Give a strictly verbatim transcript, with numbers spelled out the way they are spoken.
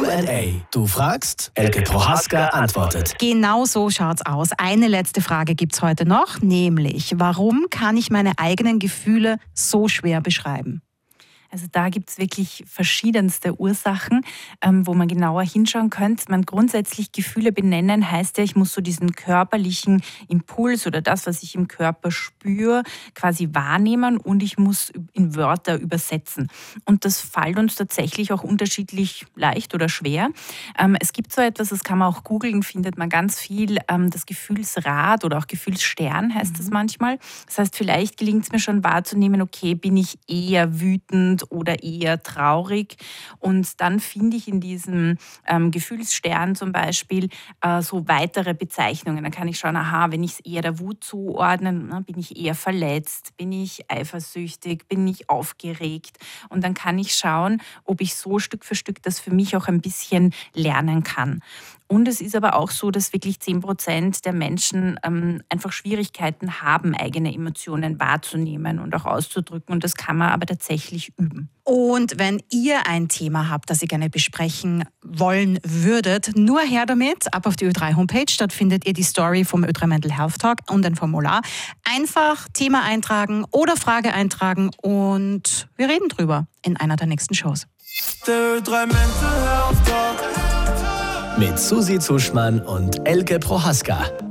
and A. Du fragst, Elke Prohaska antwortet. Genau so schaut's aus. Eine letzte Frage gibt's heute noch, nämlich, warum kann ich meine eigenen Gefühle so schwer beschreiben? Also da gibt es wirklich verschiedenste Ursachen, ähm, wo man genauer hinschauen könnte. Man grundsätzlich Gefühle benennen heißt ja, ich muss so diesen körperlichen Impuls oder das, was ich im Körper spüre, quasi wahrnehmen und ich muss in Wörter übersetzen. Und das fällt uns tatsächlich auch unterschiedlich leicht oder schwer. Ähm, es gibt so etwas, das kann man auch googeln, findet man ganz viel, ähm, das Gefühlsrad oder auch Gefühlsstern heißt mhm. das manchmal. Das heißt, vielleicht gelingt es mir schon wahrzunehmen, okay, bin ich eher wütend oder eher traurig. Und dann finde ich in diesem ähm, Gefühlsstern zum Beispiel äh, so weitere Bezeichnungen. Dann kann ich schauen, aha, wenn ich es eher der Wut zuordne, na, bin ich eher verletzt, bin ich eifersüchtig, bin ich aufgeregt. Und dann kann ich schauen, ob ich so Stück für Stück das für mich auch ein bisschen lernen kann. Und es ist aber auch so, dass wirklich zehn Prozent der Menschen ähm, einfach Schwierigkeiten haben, eigene Emotionen wahrzunehmen und auch auszudrücken. Und das kann man aber tatsächlich üben. Und wenn ihr ein Thema habt, das ihr gerne besprechen wollen würdet, nur her damit, ab auf die Ö drei Homepage. Dort findet ihr die Story vom Ö drei Mental Health Talk und ein Formular. Einfach Thema eintragen oder Frage eintragen und wir reden drüber in einer der nächsten Shows. Der Ö drei Mental Health Talk mit Susi Zuschmann und Elke Prohaska.